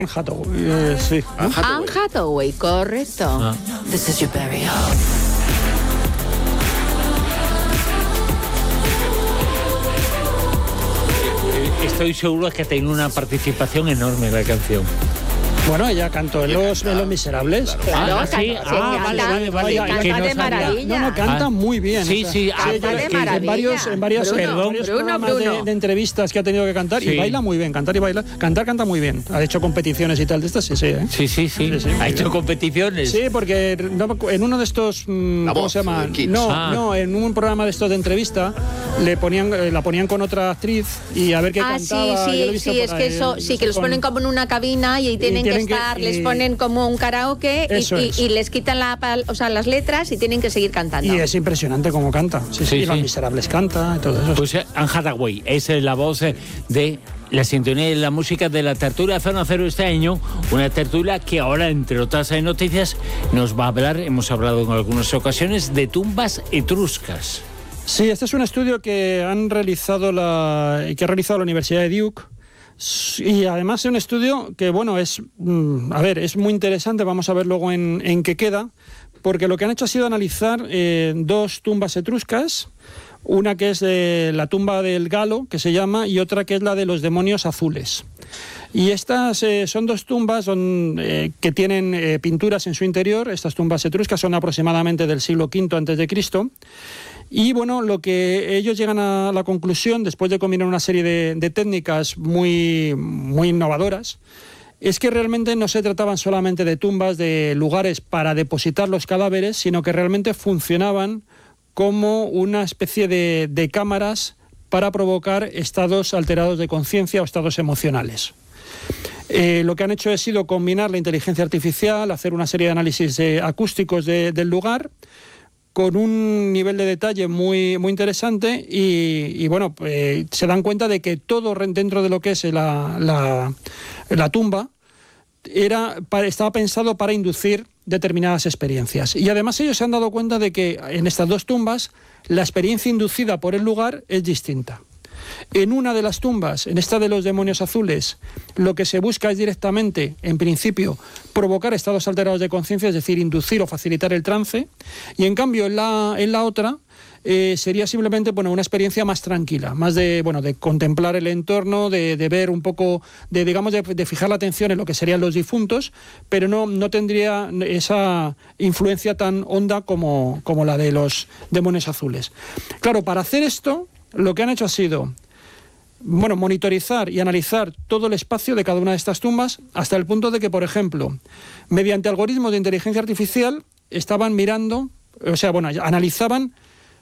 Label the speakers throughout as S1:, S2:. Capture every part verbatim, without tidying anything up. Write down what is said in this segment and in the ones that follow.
S1: Hathaway, eh, sí.
S2: Anne Hathaway, correcto.
S3: Ah.
S2: This is your burial.
S3: Estoy seguro que tiene una participación enorme en la canción.
S1: Bueno, ella cantó en Los, en los Miserables.
S2: Claro,
S3: Ah, sí.
S2: canta-
S3: Ah,
S2: sí,
S3: vale,
S2: canta-
S3: vale, vale.
S2: sí,
S3: Que
S2: canta
S3: no
S2: de
S3: sabía.
S2: maravilla.
S1: No, no, canta
S3: Ah.
S1: muy bien.
S3: Sí,
S1: o sea,
S3: sí,
S1: sí,
S3: ah,
S1: ella-
S2: de
S1: en
S2: maravilla.
S1: varios, en varios,
S2: Bruno,
S1: en varios
S2: Bruno,
S1: programas
S2: Bruno.
S1: De, de entrevistas que ha tenido que cantar,
S3: Sí.
S1: y baila muy bien, cantar y bailar. Cantar canta muy bien. Ha hecho competiciones y tal de estas, sí, sí. ¿eh?
S3: Sí, sí, sí.
S1: Sí, sí, muy
S3: ha hecho
S1: bien.
S3: competiciones.
S1: Sí, porque no me acu- en uno de estos, mm,
S4: La
S1: ¿cómo
S4: Voz,
S1: se llama?
S4: el Kids.
S1: No,
S3: Ah.
S1: no, en un programa de estos de entrevista le ponían, eh, la ponían con otra actriz y a ver qué
S2: Ah,
S1: cantaba.
S2: sí,
S1: Yo lo he
S2: sí,
S1: visto
S2: sí,
S1: por
S2: es que
S1: ahí,
S2: eso,
S1: no
S2: sí,
S1: sé
S2: que los
S1: con-
S2: ponen como en una cabina y ahí tienen,
S1: tienen
S2: que
S1: que-
S2: estar,
S1: y-
S2: les ponen como un karaoke y,
S1: Eso
S2: y-
S1: es.
S2: y les quitan la, pal- o sea, las letras y tienen que seguir cantando.
S1: Y es impresionante cómo canta. Sí, sí,
S3: Sí,
S1: y Los
S3: sí.
S1: Miserables canta y todo eso.
S3: Pues eh, Anne Hathaway es eh, la voz eh, de la sintonía y la música de la tertulia Zona Cero este año, una tertulia que ahora, entre otras eh, noticias, nos va a hablar, hemos hablado en algunas ocasiones, de tumbas etruscas.
S1: Sí, este es un estudio que han realizado la, que ha realizado la Universidad de Duke. Y además es un estudio que, bueno, es, mm, a ver, es muy interesante, vamos a ver luego en, en qué queda, porque lo que han hecho ha sido analizar eh, dos tumbas etruscas, una que es de la tumba del Galo, que se llama, y otra que es la de los demonios azules. Y estas eh, son dos tumbas son, eh, que tienen eh, pinturas en su interior. Estas tumbas etruscas son aproximadamente del siglo quinto antes de Cristo. Y bueno, lo que ellos llegan a la conclusión, después de combinar una serie de, de técnicas muy, muy innovadoras, es que realmente no se trataban solamente de tumbas, de lugares para depositar los cadáveres, sino que realmente funcionaban como una especie de, de cámaras para provocar estados alterados de conciencia o estados emocionales. Eh, lo que han hecho ha sido combinar la inteligencia artificial, hacer una serie de análisis eh, acústicos de, del lugar, con un nivel de detalle muy, muy interesante y, y bueno, eh, se dan cuenta de que todo dentro de lo que es la, la, la tumba era, para, estaba pensado para inducir determinadas experiencias. Y además ellos se han dado cuenta de que en estas dos tumbas la experiencia inducida por el lugar es distinta. En una de las tumbas, en esta de los demonios azules, lo que se busca es directamente, en principio, provocar estados alterados de conciencia, es decir, inducir o facilitar el trance, y en cambio en la, en la otra eh, sería simplemente bueno, una experiencia más tranquila, más de, bueno, de contemplar el entorno, de, de ver un poco, de, digamos, de, de fijar la atención en lo que serían los difuntos, pero no, no tendría esa influencia tan honda como, como la de los demonios azules. Claro, para hacer esto, lo que han hecho ha sido bueno, monitorizar y analizar todo el espacio de cada una de estas tumbas hasta el punto de que, por ejemplo, mediante algoritmos de inteligencia artificial estaban mirando, o sea, bueno, analizaban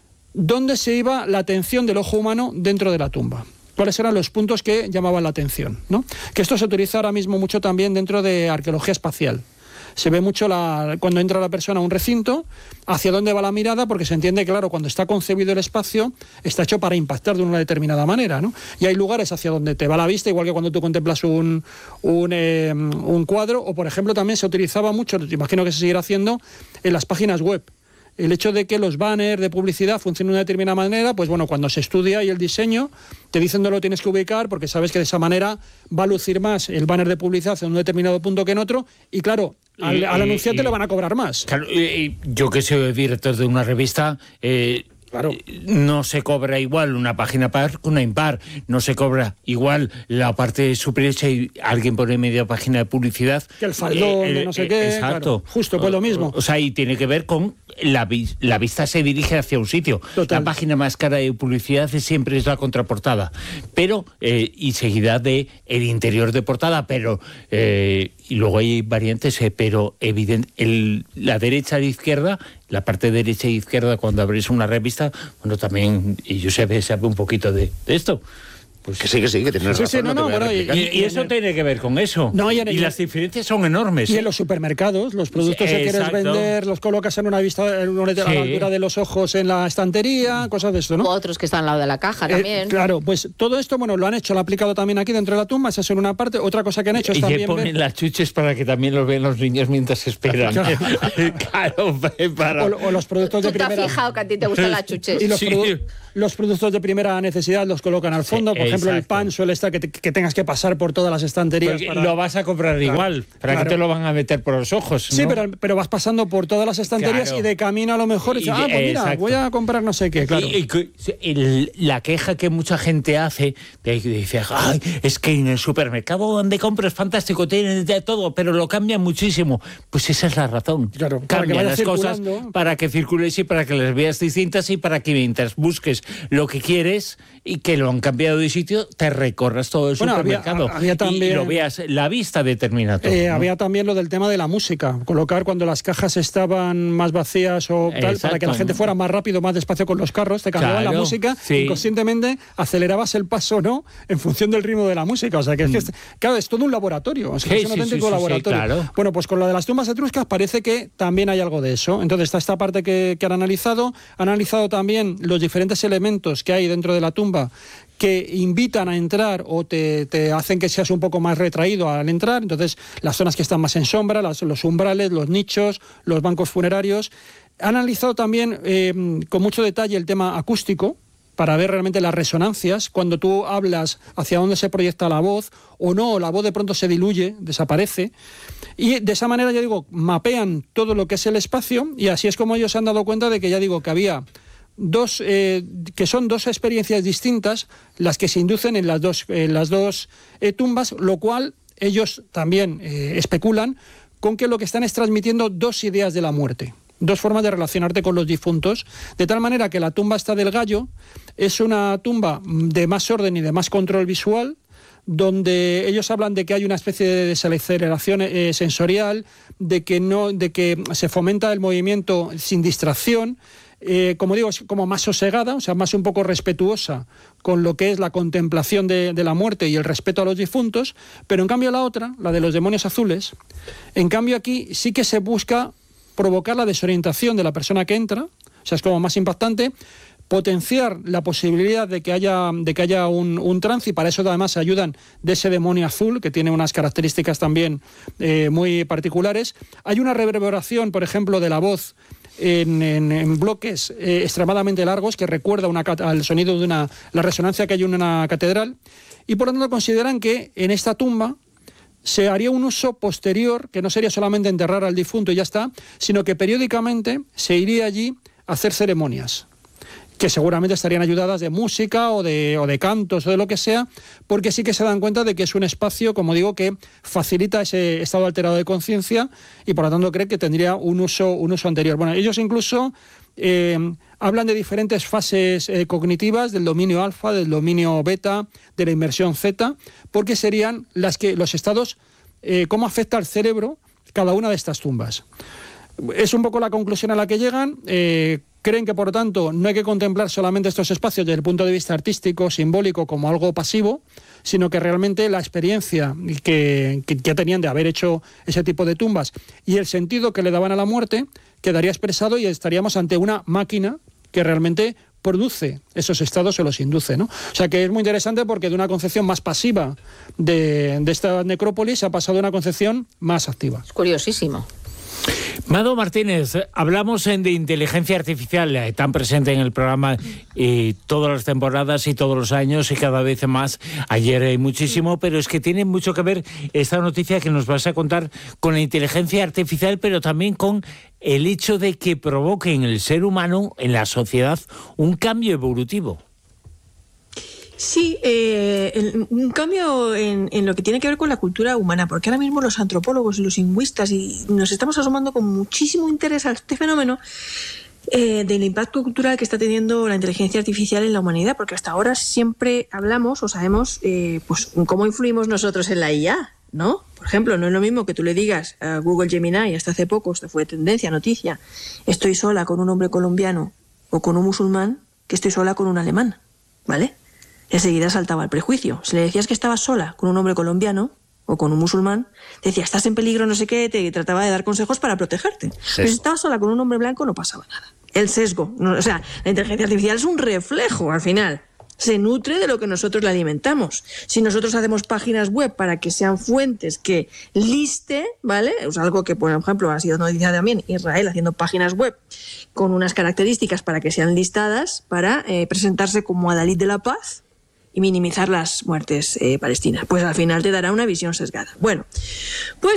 S1: dónde se iba la atención del ojo humano dentro de la tumba. Cuáles eran los puntos que llamaban la atención, ¿no? Que esto se utiliza ahora mismo mucho también dentro de arqueología espacial. Se ve mucho la, cuando entra la persona a un recinto, hacia dónde va la mirada, porque se entiende, claro, cuando está concebido el espacio, está hecho para impactar de una determinada manera, ¿no? Y hay lugares hacia donde te va la vista, igual que cuando tú contemplas un, un, eh, un cuadro, o por ejemplo también se utilizaba mucho, imagino que se seguirá haciendo, en las páginas web. El hecho de que los banners de publicidad funcionen de una determinada manera, pues bueno, cuando se estudia y el diseño, te dicen dónde lo tienes que ubicar, porque sabes que de esa manera va a lucir más el banner de publicidad en un determinado punto que en otro, y claro, al, al anunciante le van a cobrar más.
S3: Claro, y yo que soy director de una revista, eh,
S1: Claro.
S3: no se cobra igual una página par que una impar, no se cobra igual la parte superior si alguien pone media página de publicidad.
S1: Que el faldón,
S3: eh,
S1: de no sé
S3: eh,
S1: qué,
S3: exacto.
S1: claro, justo, pues lo mismo.
S3: O sea, y tiene que ver con la, vi- la vista se dirige hacia un sitio.
S1: Total.
S3: La página más cara de publicidad es- siempre es la contraportada, pero eh, y seguida de el interior de portada, pero eh, y luego hay variantes, eh, pero evidente, el, la derecha a la izquierda, la parte derecha e izquierda cuando abrís una revista, bueno, también, y yo sabe, sabe un poquito de, de esto. Pues
S4: Que sí, que sí, que tienes
S1: Sí,
S4: razón.
S1: sí, no,
S4: te
S1: no,
S4: voy a
S1: bueno, y-
S4: replicar.
S3: Y, y eso tiene que ver con eso.
S1: No, y
S3: y
S1: en el-
S3: las diferencias son enormes.
S1: Y
S3: ¿eh?
S1: en los supermercados, los productos
S3: Sí,
S1: que quieres
S3: exacto.
S1: vender, los colocas en una vista, en una, a
S3: Sí.
S1: la altura de los ojos en la estantería, cosas de esto, ¿no?
S2: O otros que están al lado de la caja
S1: Eh,
S2: también.
S1: claro, pues todo esto, bueno, lo han hecho, lo han aplicado también aquí dentro de la tumba, esa es solo una parte. Otra cosa que han hecho es
S3: Y que
S1: también
S3: ponen
S1: ver-
S3: las chuches para que también los vean los niños mientras esperan. claro, para...
S1: o, o los productos
S2: ¿Tú
S1: de
S2: te has
S1: primera
S2: fijado que a ti te gustan las chuches?
S1: y los,
S3: Sí.
S1: produ- los productos de primera necesidad los colocan al fondo. Sí, por ejemplo, exacto. El pan suele estar que, te, que tengas que pasar por todas las estanterías.
S3: Para... Lo vas a comprar claro, igual. ¿Para claro. qué te lo van a meter por los ojos? ¿no?
S1: Sí, pero, pero vas pasando por todas las estanterías claro. y de camino a lo mejor dices, ah, pues mira, exacto. voy a comprar no sé qué. Claro.
S3: Y, y, el, la queja que mucha gente hace, de que dice, ay, es que en el supermercado donde compro es fantástico, tienen de todo, pero lo cambian muchísimo. Pues esa es la razón.
S1: Claro,
S3: cambian las cosas para que circules y para que las veas distintas y para que mientras busques lo que quieres y que lo han cambiado de sitio, te recorras todo el bueno, supermercado había, había también, y lo veas, la vista determina todo.
S1: Eh,
S3: ¿no?
S1: Había también lo del tema de la música, colocar cuando las cajas estaban más vacías o tal, exacto. para que la gente fuera más rápido, más despacio con los carros, te cambiaban claro, la música, sí. inconscientemente acelerabas el paso no en función del ritmo de la música, o sea que, mm. es, que claro, es todo un laboratorio, o sea, sí, es un sí, auténtico sí, laboratorio. Sí, claro. Bueno, pues con lo de las tumbas etruscas parece que también hay algo de eso. Entonces está esta parte que, que han analizado, han analizado también los diferentes elementos que hay dentro de la tumba que invitan a entrar o te, te hacen que seas un poco más retraído al entrar. Entonces, las zonas que están más en sombra, las, los umbrales, los nichos, los bancos funerarios. Han analizado también eh, con mucho detalle el tema acústico, para ver realmente las resonancias, cuando tú hablas hacia dónde se proyecta la voz, o no, la voz de pronto se diluye, desaparece, y de esa manera, ya digo, mapean todo lo que es el espacio, y así es como ellos se han dado cuenta de que, ya digo, que había dos, eh, que son dos experiencias distintas las que se inducen en las dos, en las dos eh, tumbas, lo cual ellos también eh, especulan con que lo que están es transmitiendo dos ideas de la muerte. Dos formas de relacionarte con los difuntos, de tal manera que la tumba esta del gallo es una tumba de más orden y de más control visual, donde ellos hablan de que hay una especie de desaceleración eh, sensorial, de que, no, de que se fomenta el movimiento sin distracción, eh, como digo, es como más sosegada, o sea, más un poco respetuosa con lo que es la contemplación de, de la muerte y el respeto a los difuntos, pero en cambio la otra, la de los demonios azules, en cambio aquí sí que se busca provocar la desorientación de la persona que entra, o sea, es como más impactante, potenciar la posibilidad de que haya, de que haya un, un trance, y para eso además se ayudan de ese demonio azul, que tiene unas características también eh, muy particulares. Hay una reverberación, por ejemplo, de la voz en, en, en bloques eh, extremadamente largos, que recuerda una, al sonido de una, la resonancia que hay en una catedral, y por lo tanto consideran que en esta tumba se haría un uso posterior, que no sería solamente enterrar al difunto y ya está, sino que periódicamente se iría allí a hacer ceremonias, que seguramente estarían ayudadas de música o de, o de cantos o de lo que sea, porque sí que se dan cuenta de que es un espacio, como digo, que facilita ese estado alterado de conciencia y por lo tanto creen que tendría un uso, un uso anterior. Bueno, ellos incluso eh, hablan de diferentes fases eh, cognitivas, del dominio alfa, del dominio beta, de la inmersión zeta, porque serían las que los estados, eh, cómo afecta al cerebro cada una de estas tumbas. Es un poco la conclusión a la que llegan. Eh, creen que, por lo tanto, no hay que contemplar solamente estos espacios desde el punto de vista artístico, simbólico, como algo pasivo, sino que realmente la experiencia que, que ya tenían de haber hecho ese tipo de tumbas y el sentido que le daban a la muerte quedaría expresado y estaríamos ante una máquina que realmente produce esos estados o los induce, ¿no? O sea que es muy interesante porque de una concepción más pasiva de, de esta necrópolis se ha pasado a una concepción más activa.
S2: Es curiosísimo.
S3: Mado Martínez, hablamos de inteligencia artificial, eh, tan presente en el programa eh, todas las temporadas y todos los años y cada vez más. Ayer hay eh, muchísimo, pero es que tiene mucho que ver esta noticia que nos vas a contar con la inteligencia artificial, pero también con el hecho de que provoque en el ser humano, en la sociedad, un cambio evolutivo.
S4: Sí, eh, el, un cambio en, en lo que tiene que ver con la cultura humana, porque ahora mismo los antropólogos y los lingüistas y nos estamos asomando con muchísimo interés a este fenómeno eh, del impacto cultural que está teniendo la inteligencia artificial en la humanidad, porque hasta ahora siempre hablamos o sabemos eh, pues cómo influimos nosotros en la I A, ¿no? Por ejemplo, no es lo mismo que tú le digas a Google Gemini, hasta hace poco, esto fue tendencia, noticia, estoy sola con un hombre colombiano o con un musulmán, que estoy sola con un alemán, ¿vale? Enseguida saltaba el prejuicio. Si le decías que estabas sola con un hombre colombiano o con un musulmán, te decía, estás en peligro, no sé qué, te trataba de dar consejos para protegerte. Sí. Pero si estabas sola con un hombre blanco no pasaba nada. El sesgo, no, o sea, la inteligencia artificial es un reflejo al final se nutre de lo que nosotros le alimentamos. Si nosotros hacemos páginas web para que sean fuentes que liste, ¿vale? Es algo que, por ejemplo, ha sido noticia también Israel haciendo páginas web con unas características para que sean listadas, para eh, presentarse como adalid de la paz y minimizar las muertes eh, palestinas. Pues al final te dará una visión sesgada. Bueno, pues